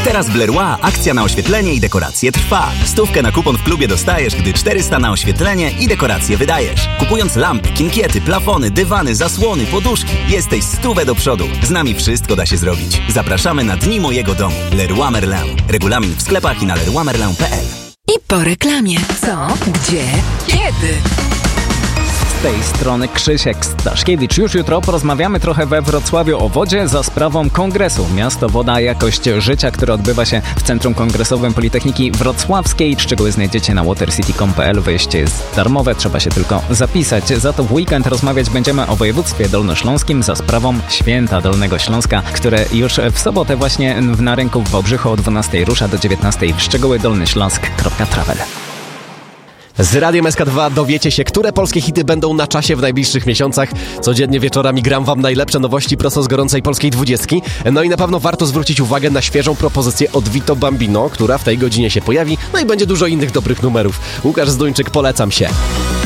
Teraz w Leroy akcja na oświetlenie i dekoracje trwa. 100 na kupon w klubie dostajesz, gdy 400 na oświetlenie i dekoracje wydajesz. Kupując lampy, kinkiety, plafony, dywany, zasłony, poduszki, jesteś 100 do przodu. Z nami wszystko da się zrobić. Zapraszamy na Dni Mojego Domu. Leroy Merlin. Regulamin w sklepach i na leroymerlin.pl. I po reklamie. Co? Gdzie? Kiedy? Z tej strony Krzysiek Staszkiewicz. Już jutro porozmawiamy trochę we Wrocławiu o wodzie za sprawą kongresu. Miasto, woda, jakość życia, które odbywa się w Centrum Kongresowym Politechniki Wrocławskiej. Szczegóły znajdziecie na watercity.pl. Wejście jest darmowe, trzeba się tylko zapisać. Za to w weekend rozmawiać będziemy o województwie dolnośląskim za sprawą Święta Dolnego Śląska, które już w sobotę właśnie na rynku w Wałbrzychu o 12 rusza do 19. Szczegóły dolnyśląsk.travel. Z Radiem SK2 dowiecie się, które polskie hity będą na czasie w najbliższych miesiącach. Codziennie wieczorami gram wam najlepsze nowości prosto z gorącej polskiej 20. No i na pewno warto zwrócić uwagę na świeżą propozycję od Vito Bambino, która w tej godzinie się pojawi. No i będzie dużo innych dobrych numerów. Łukasz Zduńczyk, polecam się.